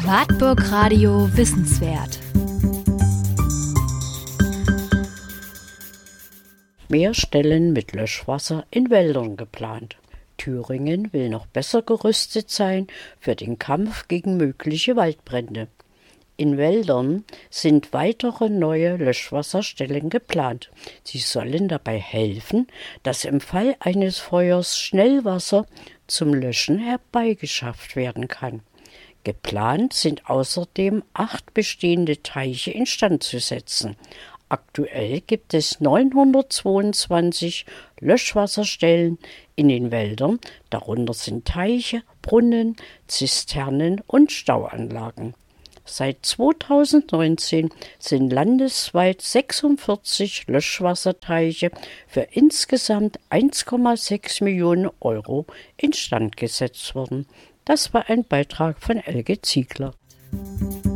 Wartburg Radio Wissenswert. Mehr Stellen mit Löschwasser in Wäldern geplant. Thüringen will noch besser gerüstet sein für den Kampf gegen mögliche Waldbrände. In Wäldern sind weitere neue Löschwasserstellen geplant. Sie sollen dabei helfen, dass im Fall eines Feuers schnell Wasser zum Löschen herbeigeschafft werden kann. Geplant sind außerdem 8 bestehende Teiche instand zu setzen. Aktuell gibt es 922 Löschwasserstellen in den Wäldern, darunter sind Teiche, Brunnen, Zisternen und Stauanlagen. Seit 2019 sind landesweit 46 Löschwasserteiche für insgesamt 1,6 Millionen Euro instand gesetzt worden. Das war ein Beitrag von Elke Ziegler.